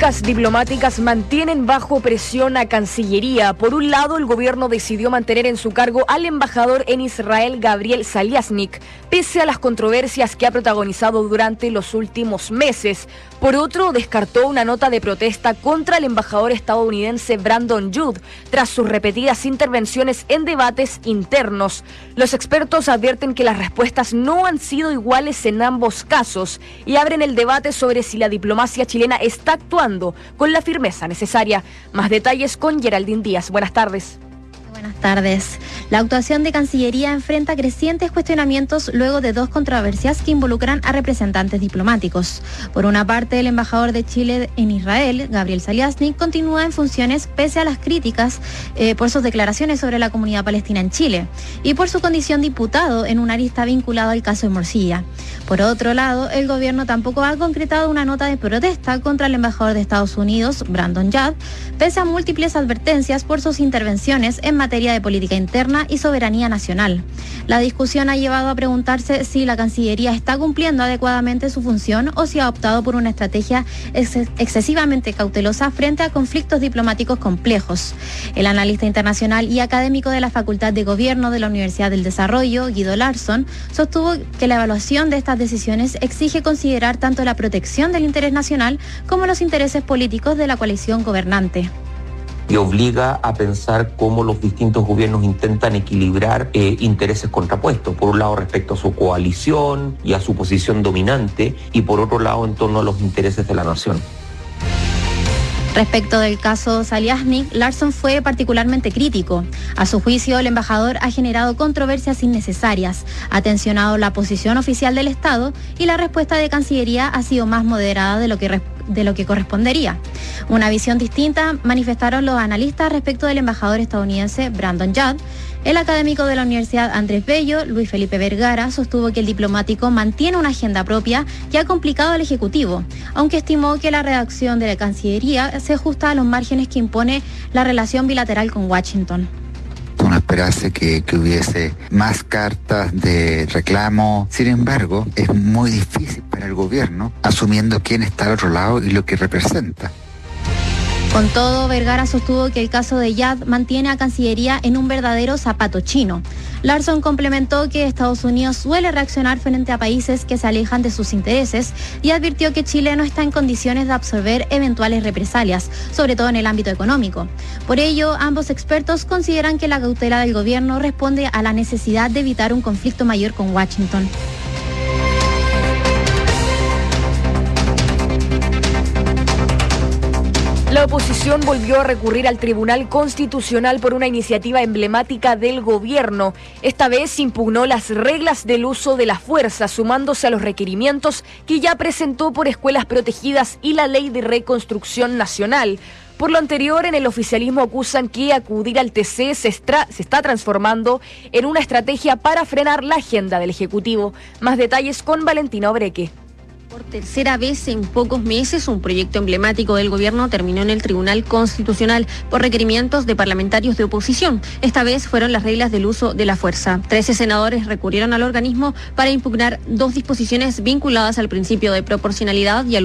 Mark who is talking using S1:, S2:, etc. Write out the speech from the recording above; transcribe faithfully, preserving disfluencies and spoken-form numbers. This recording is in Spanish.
S1: críticas diplomáticas mantienen bajo presión a Cancillería. Por un lado, el gobierno decidió mantener en su cargo al embajador en Israel, Gabriel Saliasnik, pese a las controversias que ha protagonizado durante los últimos meses. Por otro, descartó una nota de protesta contra el embajador estadounidense Brandon Judd, tras sus repetidas intervenciones en debates internos. Los expertos advierten que las respuestas no han sido iguales en ambos casos y abren el debate sobre si la diplomacia chilena está actuando con la firmeza necesaria. Más detalles con Geraldine Díaz. Buenas tardes.
S2: Buenas tardes. La actuación de Cancillería enfrenta crecientes cuestionamientos luego de dos controversias que involucran a representantes diplomáticos. Por una parte, el embajador de Chile en Israel, Gabriel Saliasnik, continúa en funciones pese a las críticas eh, por sus declaraciones sobre la comunidad palestina en Chile y por su condición de diputado en una arista vinculado al caso de Morcilla. Por otro lado, el gobierno tampoco ha concretado una nota de protesta contra el embajador de Estados Unidos, Brandon Judd, pese a múltiples advertencias por sus intervenciones en materia de política interna y soberanía nacional. La discusión ha llevado a preguntarse si la Cancillería está cumpliendo adecuadamente su función o si ha optado por una estrategia ex- excesivamente cautelosa frente a conflictos diplomáticos complejos. El analista internacional y académico de la Facultad de Gobierno de la Universidad del Desarrollo, Guido Larsson, sostuvo que la evaluación de estas decisiones exige considerar tanto la protección del interés nacional como los intereses políticos de la coalición gobernante.
S3: Y obliga a pensar cómo los distintos gobiernos intentan equilibrar eh, intereses contrapuestos, por un lado respecto a su coalición y a su posición dominante, y por otro lado en torno a los intereses de la nación.
S2: Respecto del caso Saliasnik, Larsson fue particularmente crítico. A su juicio, el embajador ha generado controversias innecesarias, ha tensionado la posición oficial del Estado y la respuesta de Cancillería ha sido más moderada de lo que de lo que correspondería. Una visión distinta manifestaron los analistas respecto del embajador estadounidense Brandon Judd. El académico de la Universidad Andrés Bello, Luis Felipe Vergara, sostuvo que el diplomático mantiene una agenda propia que ha complicado al Ejecutivo, aunque estimó que la redacción de la Cancillería se ajusta a los márgenes que impone la relación bilateral con Washington.
S4: Uno esperase que, que hubiese más cartas de reclamo. Sin embargo, es muy difícil para el gobierno, asumiendo quién está al otro lado y lo que representa.
S2: Con todo, Vergara sostuvo que el caso de Judd mantiene a Cancillería en un verdadero zapato chino. Larsson complementó que Estados Unidos suele reaccionar frente a países que se alejan de sus intereses y advirtió que Chile no está en condiciones de absorber eventuales represalias, sobre todo en el ámbito económico. Por ello, ambos expertos consideran que la cautela del gobierno responde a la necesidad de evitar un conflicto mayor con Washington.
S1: La oposición volvió a recurrir al Tribunal Constitucional por una iniciativa emblemática del gobierno. Esta vez impugnó las reglas del uso de la fuerza, sumándose a los requerimientos que ya presentó por escuelas protegidas y la Ley de Reconstrucción Nacional. Por lo anterior, en el oficialismo acusan que acudir al T C se, estra- se está transformando en una estrategia para frenar la agenda del Ejecutivo. Más detalles con Valentina Obreque.
S5: Por tercera vez en pocos meses, un proyecto emblemático del gobierno terminó en el Tribunal Constitucional por requerimientos de parlamentarios de oposición. Esta vez fueron las reglas del uso de la fuerza. Trece senadores recurrieron al organismo para impugnar dos disposiciones vinculadas al principio de proporcionalidad y al